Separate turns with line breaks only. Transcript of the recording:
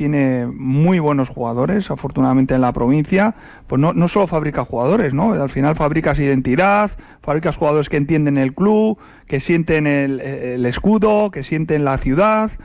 tiene muy buenos jugadores, afortunadamente en la provincia. Pues no solo fabrica jugadores, ¿no? Al final fabricas identidad, fabricas jugadores que entienden el club, que sienten el escudo, que sienten la ciudad.